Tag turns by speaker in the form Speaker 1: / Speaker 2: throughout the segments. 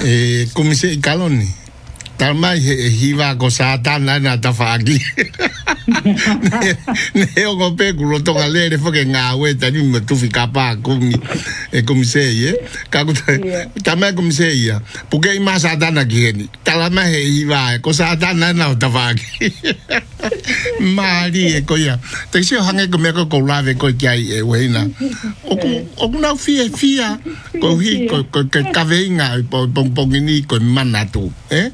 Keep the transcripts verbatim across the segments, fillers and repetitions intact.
Speaker 1: E komise I kaloni. Talmai he hiva ko satana na tafagi. Ne o ko pe kulo tonga lere foke ngawe tani mtufi kapa kumi e komise ye. Kaku talmai komise ya. Puke ima satana kiheni. Talmai he hiva ko satana na tafagi. Mari e ko ya. Te si hange ko me ko ko lave ko kai e weina. Oku oku na fia fia ko hi ko ko kaveinga po pongini ko manatu. Eh?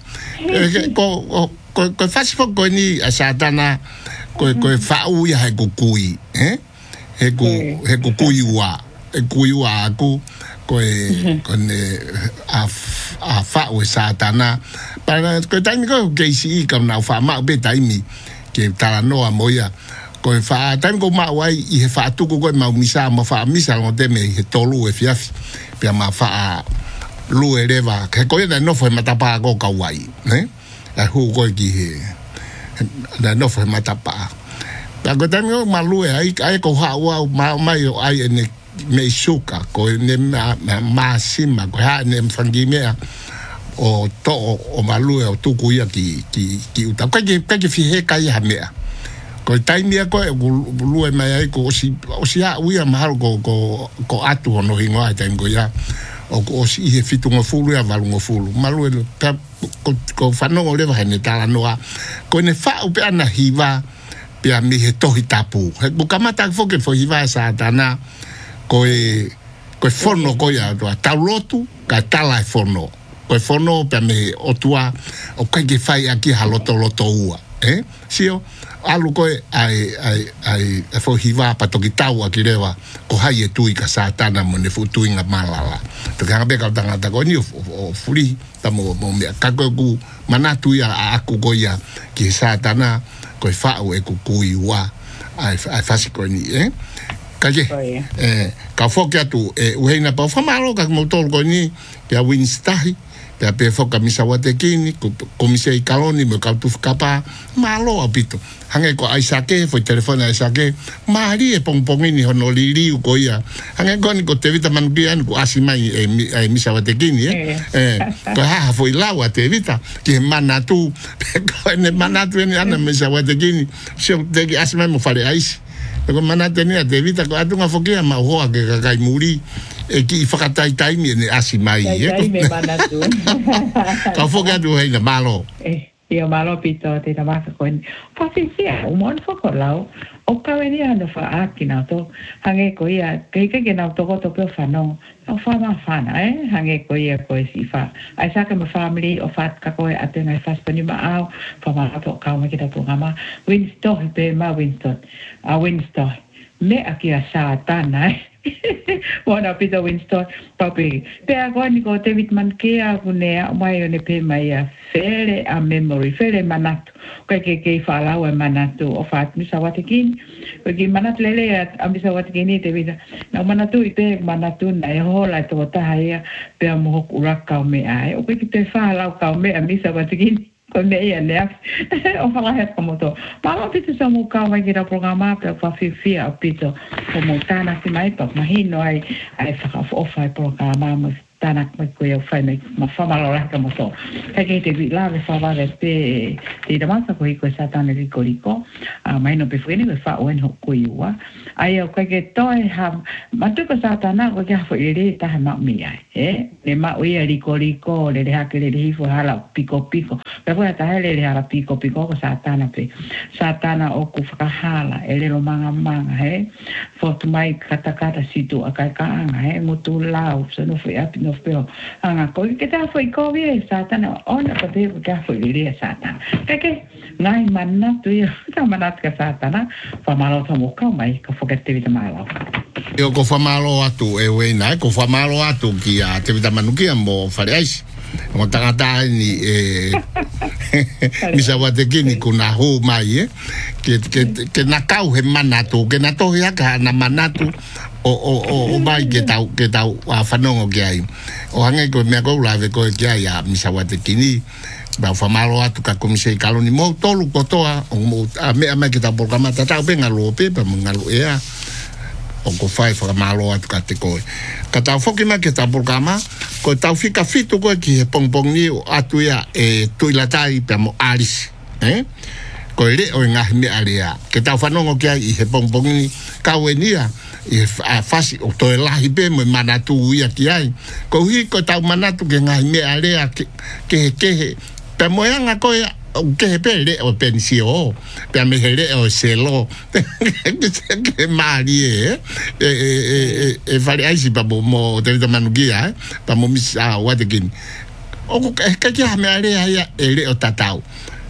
Speaker 1: Ko ko ko fasi fo ko ni satana ko ko fa u ya ko kui eh he ko he ko kui wa e kui wa ko ko ko ne a a fa u satana para ko tan ko ke si ka na fa ma be tai mi ke tala no a moya ko fa tan ko ma wa I he fa tu ko ko ma misa ma fa misa no te me he tolu e fiafi pe ma fa lu eleva ke ko ya no foi matapa ko ka wai eh la hu ko ki he la no foi matapa la ko tan ko malu ai ai ko ha wa ma mai ai ne me suka ko ne ma ma sima ko ha ne mfangi me o to o malu o tu ku ya ki ki ki uta ka ki ka ki fi he ka ya me ko tai mi ko lu e mai ai ko si o si a ui ma ko ko ko atu no hingo ai tan ko ya o ko si he fitu ngo fulu ya valu ngo fulu malu e ta ko ko fano o le va ne tala noa ko ne fa u pe ana hiva pe a mi he tohi tapu he bu kamata fo ke fo hiva satana ko e ko fono ko ya to taulotu ka tala fono ko fono pe me o tua o ka ke fai aki haloto loto ua eh sio alu ko ai ai ai fo hiva patokitau akirewa ko hai e tui ka satana mo ne futu inga malala to ka be ka tanga ta ko ni o fuli ta mo mo me ka ko ku manatu ya aku ko ya ki satana ko fa o e ku kui wa ai ai fasiko ni eh ka je eh ka fo ka tu e uheina pa fa malo ka mo tol ko ni ya winstahi pe pe foka misa wate kini komise I kaloni me ka tu kapa malo apito hange ko ai sake foi telefone ai sake mari e pongpongi ni honolili ko ya hange ko ni ko te vita mangian ko asimai e misa wate kini eh eh ko ha foi lawa te vita que manatu ko ne manatu ni ana misa wate kini se te asimai mo fale ais ko manatu ni te vita ko atunga fokia ma ho ke kai muri e ki whakatai taimi ne asimai e.
Speaker 2: Tai me manatu.
Speaker 1: Ka whoka tu hei na malo.
Speaker 2: E, ia malo pito te na maka koen. Pawhisia, umon whakalau. O kaweni anu whaaki nao to. Hange ko ia, keika ke nao toko to peo whanong. O whama whana, eh? Hange ko ia koe si wha. Ai saka ma family o what ka koe ate ngai whaspani ma au. Whama rapo kau ma kita pungama. Winstohi pe ma Winston. A Winstohi. Me aki a satana, eh? Wana pita Winston papi pe agora ni ko David Mankea kunea mai one pe mai a fere a memory fere manatu ka ke ke fala o manatu o fat mi sawatikin ko ki manatu lele a mi sawatikin te vida na manatu i pe manatu na e hola to ta haia pe mo kuraka me ai o ke te fala ka me a mi sawatikin ko me ia ne o fala het como to mama pito sa mo ka vai gira programa pe fa fi a pito como tana si mai pa mahino ai ai fa o fa programa mo tana ko ko fa me ma fa malora ka mo to ka ke te vi la fa va de pe te da masa ko ko sa tana rico rico a mai no pe fue ni fa o en ho ko iwa ai o ka ke to ha ma tu ko sa tana ko ya fo ire ta ma mi ai eh le ma o ia rico rico le ha ke le hi fo hala pico pico pe voy a tahele le hala pico pico ko sa tana pe sa tana o ku fa hala ele lo manga manga he fo tu mai kata kata situ akai ka anga he mutu lau so no foi api no feo anga ko ke ta foi ko vie satana ona ko te ka foi ile satana ke ke ngai manna tu ya ta manat ka satana fa malo ta mo ka mai ka fo ke te vita malo
Speaker 1: yo ko fa malo atu e we na ko fa malo atu ki a te vita manuki mo fare ais mo tangata ni e misa wate kini kuna ho mai eh ke ke ke na kau he manatu ke na to ya ka na manatu o o o mai ke tau ke tau a fanongo ke ai o hange ko me ko lave ko ke ai a misa wate kini ba fa malo atu ka komise I kaloni mo tolu ko toa o mo a me a me ke ta programa ta ta benga lo pe pa ngalo ea o ko fai fa malo at ka te koe ka tau foki ma ke tau programa ko tau fika fitu ko ki he pong pong ni atu ia e tuilatai pe mo alis eh ko le o nga me alia ke tau fanongo ki ai he pong pong ni ka wenia e fasi o to la hibe mo manatu ia ki ai ko hi ko tau manatu ke nga me alia ke ke ke pe mo nga ko ke pele o pensio pe me hele o selo que marie e e e fare ai si babo mo de de manugia pa mo misa what again o que que me ale ai ele o tatau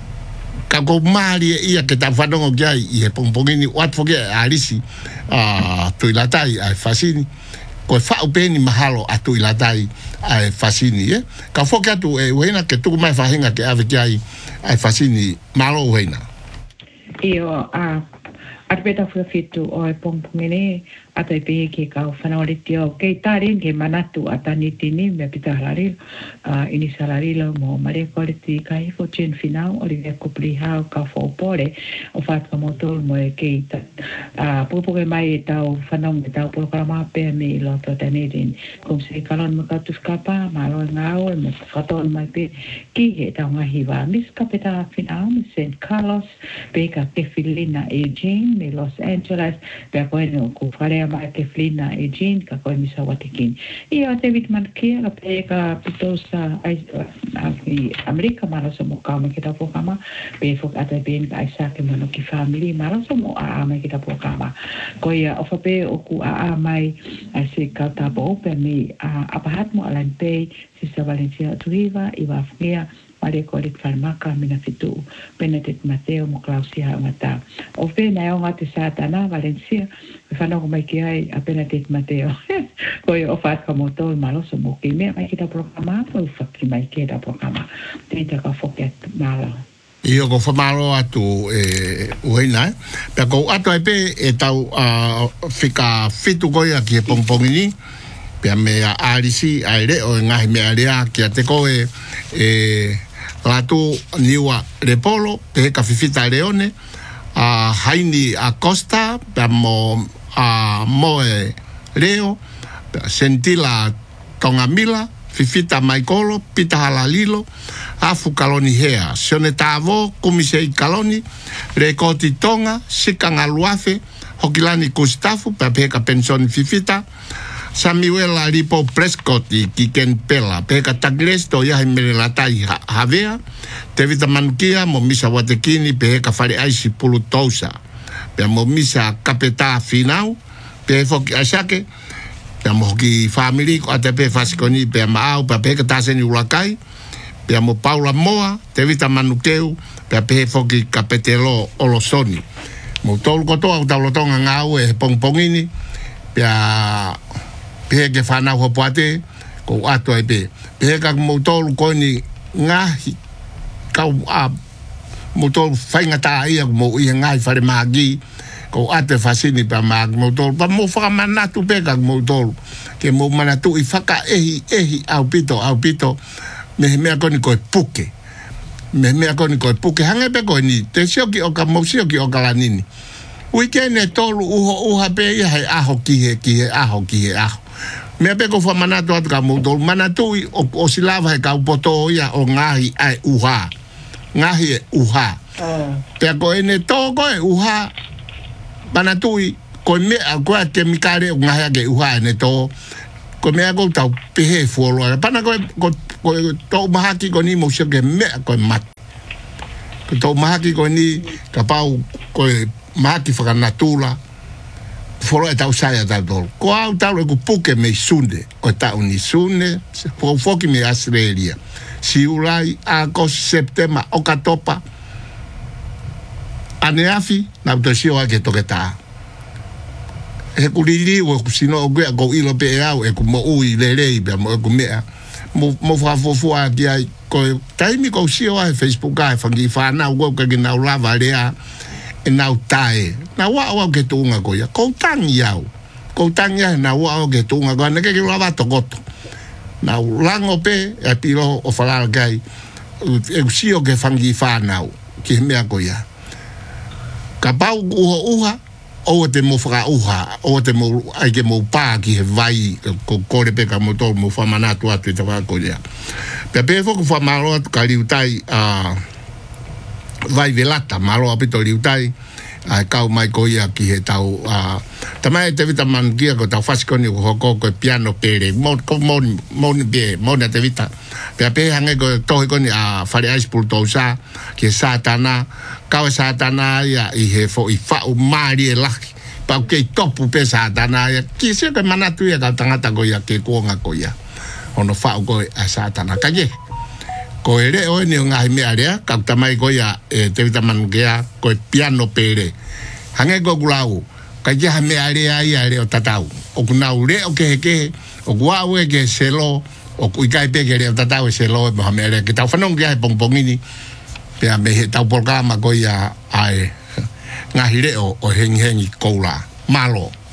Speaker 1: ka go marie ia que ta fano que ai e pompongini what forget alisi a tu ilatai ai fasini ko fa o peni mahalo a tu ilatai ai fasini eh ka foka tu e wena que tu mai fahinga que ave que ai ai fasini malo wena
Speaker 2: io a arbeta fu fitu o e pompongini ata e pe ke ka fanori tio ke tarin ke manatu atani tini me pita halari a ini salari lo mo mare quality kai fo chen final o le ko pri ha ka fo pore o fa ka motor mo e ke ta a popo ke mai ta o fanom ta o programa pe me lo to tenerin kom se kalon mo ka tu skapa ma lo ngao me faton mai pe ki he ta nga hiva mis kapita final me Saint Carlos pe ka ke filina e Jane me Los Angeles pe ko no ko fare ma ke flina e Jane ka ko mi sa watikin i o te vitman ke la pe ka pitosa ai Amerika mara so mo ka me ke ta programa pe fo ata ben ka isa ke mo ki family mara so mo a me ke ta programa ko ia o fa pe o ku a mai ai se ka ta bo pe mi a apahat mo alan pe si sa Valencia tuiva i va fnia Maria Corit Farmaca mina fitu Benedict Mateo mo Clausia mata o fe na o ngate satana Valencia me fana ko mai ki ai a Benedict Mateo ko o fa ka mo to malo so mo ki me mai ki ta programa o fa ki mai ki ta programa te ta ka foket malo
Speaker 1: io ko fa malo atu e uina pe ko atu ai pe e tau fika fitu ko ia ki pompongini pe me a alisi aire o ngai me area ki te ko e e Latu niwa Repolo, pe ka fifita Leone, a Haini Acosta, pe mo a Moe Leo, Sentila Tongamila, fifita Maikolo, Pita Halalilo, Afu Kaloni Hea, Sione Tavo, Kumisei Kaloni, Rekoti Tonga, Sikanga Luafe, Hokilani Kustafu, pe pe ka pensioni fifita, Samuela Ripo Prescott i Kiken Pela peka taglesto ya himele latai havea te vita manukia mo misa watekini peka fare aisi pulu tousa pe mo misa kapeta finau pe foki asake pe mo ki family ko ate pe fasikoni pe maau pe peka taseni ulakai pe mo Paula Moa te vita manukeu pe pe foki kapetelo olosoni mo tolu koto au taulotonga ngau e pongpongini pe pe ke fana ho pate ko ato ai pe pe ka motor ko ni ngahi ka a motor fainga ta ia mo ia ngai fare magi ko ate fasini pa mag motor pa mo fa manatu pe ka motor ke mo manatu i faka ehi ehi au pito au pito me me ko ni ko puke me me ko ni ko puke hanga pe ko ni te sio ki o ka mo sio ki o ka lanini weekend e tolu uho uha pe ia hai aho ki he ki he aho ki he aho me pe ko fa manatu at ka motor manatu o, o silava he ka upoto ia o ngahi ai uha ngahi e uha uh. pe ko ene to ko e uha manatu ko me a ko te mikare ngahi ke uha ne to ko me ko tau pe folo pana ko ko to mahaki ko ni mo se ke me ko mat ko to mahaki ko ni ka pau ko mahaki fa natula foro e tau saia tau tolu. Ko au tau e ku puke me sunde, o tau ni sunde, po foki me Australia. Si ulai, ako septema, o katopa, ane afi, na utosio ake toke taa. E ku lili, o ku sino o gwea, ko ilo pe e au, e ku mo ui lelei, pe mo e ku mea. Mo whafofua ki ai, ko e taimi ko sio ai Facebook ai, whangi whanau, ko kaki nau lava lea, e nau tae. Na wa wa ke tunga ko ya. Ko tangi au. Ko tangi na wa wa ke tunga ko na ke ke lava tokoto. Na lango pe e pilo o falar gai. E usio ke fangi fa nau. Ki mea ko ya. Ka pau uho uha o te mo whaka uha, o te mo aike mo pā ki he vai, ko kore peka mo tō mo whamanatu atu i te whakorea. Pea pē whoku whamaro atu ka riutai a vai velata, maro apito riutai, ai kau mai ko ia ki he tau a tamai te vita man kia ko tau fasikoni ko hoko ko piano pere mo ko mon mon be mon te vita pe pe hange ko to ko ni a fare ice pool to sa ki satana kau satana ia i he fo i fa o mari la pa ke topu pe satana ia ki se ko manatu ia ka tangata ko ia ke ko nga ko ia ono fa ko a satana ka ye ko ere o ni nga me area ka tamai ko ia e te vita man kia ko piano pere hange ko gulau ka ya me area ia area o tatau o kunau le o ke ke o guau e ke selo o ku kai pe ke le tatau selo mo me area ke tau fanong kia pongpongini pe me he tau programa ko ia ai nga hire o o heng heng i koula malo